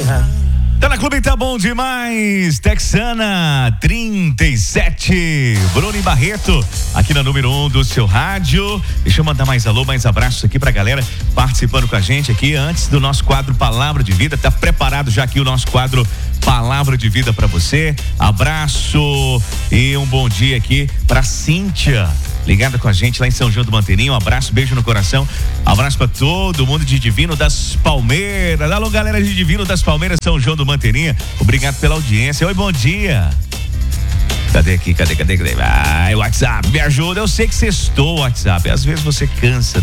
Tá na Clube, tá bom demais. Texana 37, Bruno e Barreto, aqui na número 1 do seu rádio. Deixa eu mandar mais alô, mais abraços aqui pra galera participando com a gente aqui antes do nosso quadro Palavra de Vida. Tá preparado já aqui o nosso quadro Palavra de Vida pra você. Abraço e um bom dia aqui pra Cíntia, ligada com a gente lá em São João do Manteirinho. Um abraço, beijo no coração. Abraço pra todo mundo de Divino das Palmeiras. Alô, galera de Divino das Palmeiras, São João do Manteirinho. Obrigado pela audiência. Oi, bom dia. Cadê aqui? Cadê? Ai, WhatsApp, me ajuda. Eu sei que sextou o WhatsApp. Às vezes você cansa